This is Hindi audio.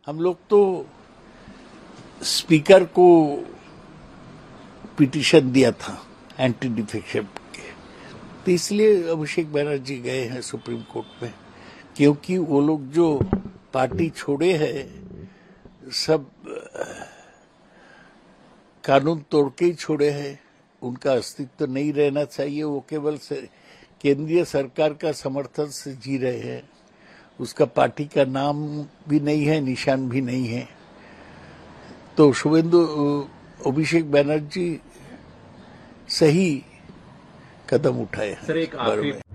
हम लोग तो स्पीकर को पिटीशन दिया था एंटी डिफेक्शन के, तो इसलिए अभिषेक बनर्जी गए हैं सुप्रीम कोर्ट में, क्योंकि वो लोग जो पार्टी छोड़े हैं सब कानून तोड़ के ही छोड़े हैं, उनका अस्तित्व तो नहीं रहना चाहिए। वो केवल केंद्रीय सरकार का समर्थन से जी रहे हैं, उसका पार्टी का नाम भी नहीं है, निशान भी नहीं है। तो शुभेंदु अभिषेक बनर्जी सही कदम उठाए हैं। सर, एक आखिरी